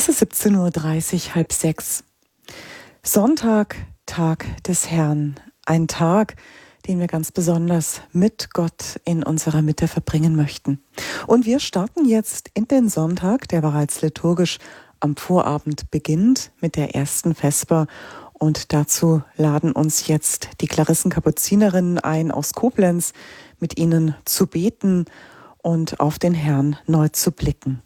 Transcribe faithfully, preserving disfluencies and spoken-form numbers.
Es ist siebzehn Uhr dreißig, halb sechs. Sonntag, Tag des Herrn. Ein Tag, den wir ganz besonders mit Gott in unserer Mitte verbringen möchten. Und wir starten jetzt in den Sonntag, der bereits liturgisch am Vorabend beginnt, mit der ersten Vesper. Und dazu laden uns jetzt die Klarissenkapuzinerinnen ein aus Koblenz, mit ihnen zu beten und auf den Herrn neu zu blicken.